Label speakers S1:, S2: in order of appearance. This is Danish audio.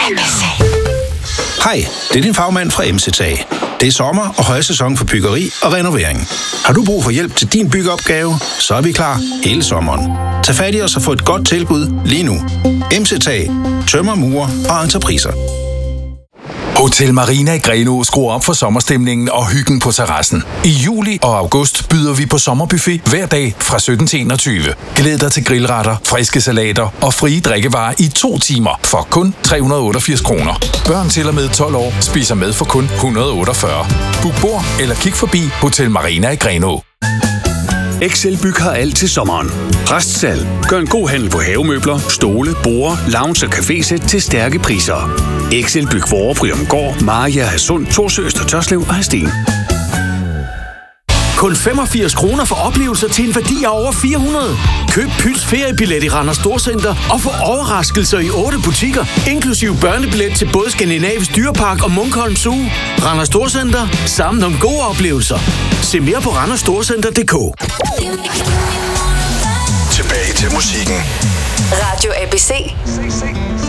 S1: Hej, det er din fagmand fra MC-Tag. Det er sommer og højsæson for byggeri og renovering. Har du brug for hjælp til din byggeopgave, så er vi klar hele sommeren. Tag fat i os og få et godt tilbud lige nu. MC-Tag. Tømmer, murer og entrepriser.
S2: Hotel Marina i Grenaa skruer op for sommerstemningen og hyggen på terrassen. I juli og august byder vi på sommerbuffet hver dag fra 17 til 21. Glæd dig til grillretter, friske salater og frie drikkevarer i 2 timer for kun 388 kroner. Børn til og med 12 år spiser med for kun 148. Book bord eller kig forbi Hotel Marina i Grenaa.
S3: Excelbyg har alt til sommeren. Restsalg. Gør en god handel på havemøbler, stole, borde, lounge og cafésæt til stærke priser. Excelbyg for Bryomgård, Maria, Hadsund, Thorsø, Øster Tørslev og Hadsten.
S4: Kun 85 kroner for oplevelser til en værdi af over 400. Køb Pyts feriebillet i Randers Storcenter og få overraskelser i 8 butikker, inklusive børnebillet til både Skandinavisk Dyrepark og Munkholm Zoo. Randers Storcenter. Sammen om gode oplevelser. Se mere på randersstorcenter.dk.
S5: Tilbage til musikken.
S6: Radio ABC.